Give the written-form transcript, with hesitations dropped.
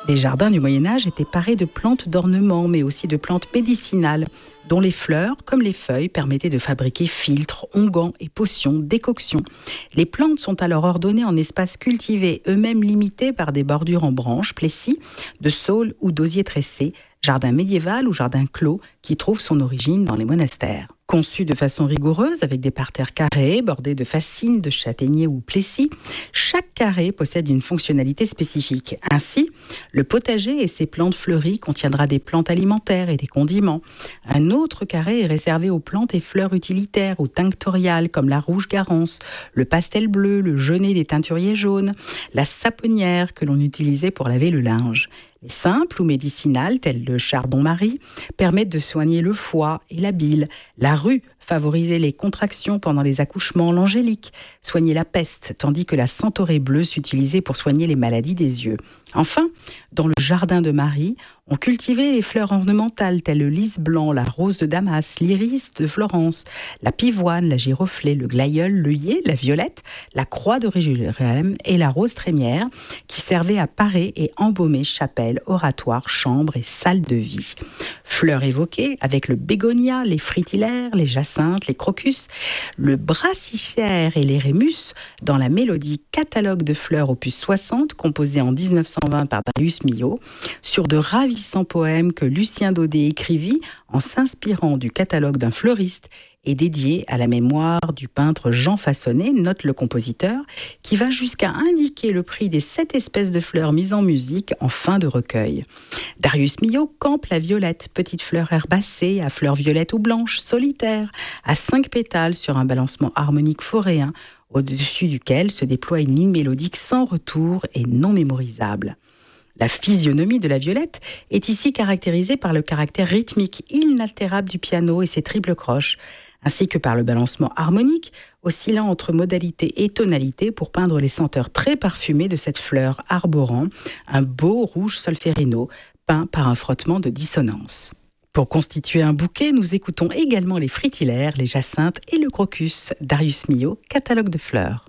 Les jardins du Moyen-Âge étaient parés de plantes d'ornement, mais aussi de plantes médicinales, dont les fleurs, comme les feuilles, permettaient de fabriquer filtres, onguents et potions, décoctions. Les plantes sont alors ordonnées en espaces cultivés, eux-mêmes limités par des bordures en branches, plessis, de saules ou d'osiers tressés, jardin médiéval ou jardin clos, qui trouve son origine dans les monastères. Conçu de façon rigoureuse, avec des parterres carrés, bordés de fascines, de châtaigniers ou plessis, chaque carré possède une fonctionnalité spécifique. Ainsi, le potager et ses plantes fleuries contiendra des plantes alimentaires et des condiments. Un autre carré est réservé aux plantes et fleurs utilitaires ou tinctoriales, comme la rouge garance, le pastel bleu, le genêt des teinturiers jaunes, la saponnière que l'on utilisait pour laver le linge. Les simples ou médicinales, telles le chardon-marie, permettent de soigner le foie et la bile. La rue favorisait les contractions pendant les accouchements, l'angélique soignait la peste, tandis que la centaurée bleue s'utilisait pour soigner les maladies des yeux. Enfin, dans le jardin de Marie, on cultivait les fleurs ornementales telles le lys blanc, la rose de Damas, l'iris de Florence, la pivoine, la giroflée, le glaïeul, l'œillet, la violette, la croix de Jérusalem et la rose trémière qui servaient à parer et embaumer chapelles, oratoires, chambres et salles de vie. Fleurs évoquées avec le bégonia, les fritillaires, les jacinthes, les crocus, le brassicère et les rémus dans la mélodie Catalogue de fleurs opus 60 composée en 1920 par Darius Milhaud sur de ravissants poèmes que Lucien Daudet écrivit en s'inspirant du catalogue d'un fleuriste et dédié à la mémoire du peintre Jean Fassonnet, note le compositeur, qui va jusqu'à indiquer le prix des 7 espèces de fleurs mises en musique en fin de recueil. Darius Milhaud campe la violette, petite fleur herbacée à fleurs violettes ou blanches, solitaire, à 5 pétales sur un balancement harmonique foréen, au-dessus duquel se déploie une ligne mélodique sans retour et non mémorisable. La physionomie de la violette est ici caractérisée par le caractère rythmique inaltérable du piano et ses triples croches, ainsi que par le balancement harmonique, oscillant entre modalité et tonalité pour peindre les senteurs très parfumées de cette fleur arborant un beau rouge solférino peint par un frottement de dissonance. Pour constituer un bouquet, nous écoutons également les fritillaires, les jacinthes et le crocus. Darius Milhaud, catalogue de fleurs.